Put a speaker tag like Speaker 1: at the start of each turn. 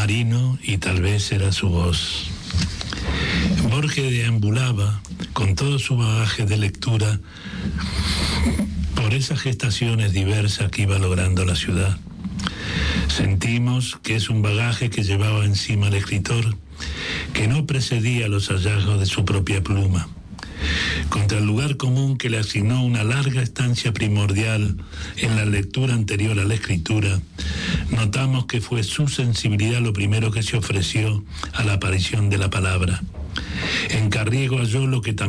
Speaker 1: marino y tal vez era su voz. Borges deambulaba con todo su bagaje de lectura por esas gestaciones diversas que iba logrando la ciudad. Sentimos que es un bagaje que llevaba encima el escritor, que no precedía los hallazgos de su propia pluma. Contra el lugar común que le asignó una larga estancia primordial en la lectura anterior a la escritura, notamos que fue su sensibilidad lo primero que se ofreció a la aparición de la palabra. En Carriego halló lo que también